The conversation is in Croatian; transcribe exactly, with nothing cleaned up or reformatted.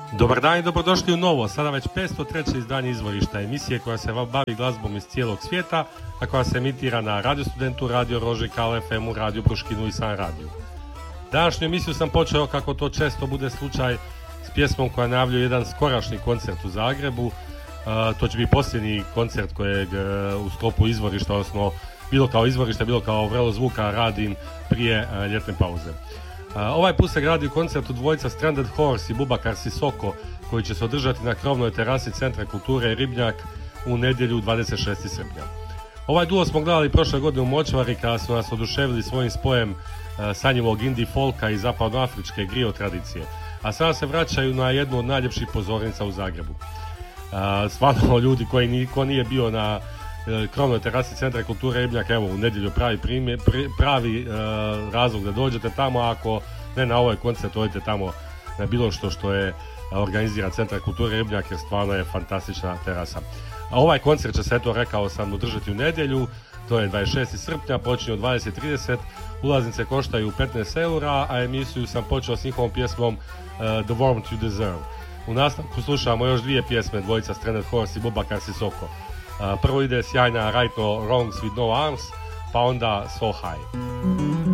Dobar dan i dobrodošli u novo, sada već petsto treće izdanje Izvorišta, emisije koja se bavi glazbom iz cijelog svijeta, a koja se emitira na Radio Studentu, Radio Roži, K L F M-u, Radio Bruškinu i San Radio. Današnju emisiju sam počeo, kako to često bude slučaj, s pjesmom koja najavljuje jedan skorašnji koncert u Zagrebu. Uh, to će biti posljednji koncert kojeg uh, u sklopu Izvorišta, odnosno bilo kao Izvorište, bilo kao Vrelo zvuka radim prije uh, ljetne pauze. Uh, ovaj put se gradi koncert u dvojica Stranded Horse i Bubakar Sisoko, koji će se održati na krovnoj terasi Centra kulture Ribnjak u nedjelju dvadeset šestog srpnja. Ovaj duo smo gledali prošle godine u Močvari kada su nas oduševili svojim spojem uh, sanjivog indie folka i zapadnoafričke griot tradicije, a sada se vraćaju na jednu od najljepših pozornica u Zagrebu. Uh, stvarno ljudi koji ni, ko nije bio na uh, krovnoj terasi Centra kulture Ribnjak, evo u nedjelju pravi, primje, pri, pravi uh, razlog da dođete tamo, ako ne na ovaj koncert, odite tamo na bilo što što je organizira Centar kulture Ribnjak, jer stvarno je fantastična terasa. A ovaj koncert će se, eto rekao sam, održati u nedjelju, to je dvadeset šestog srpnja, počinje u dvadeset trideset, ulaznice koštaju petnaest eura, a emisiju sam počeo s njihovom pjesmom uh, The Warmth You Deserve. U nastavku slušamo još dvije pjesme dvojica Stranded Horse i Bubakar Sisoko. Uh, prvo ide sjajna Right No Wrongs With No Arms, pa onda So High.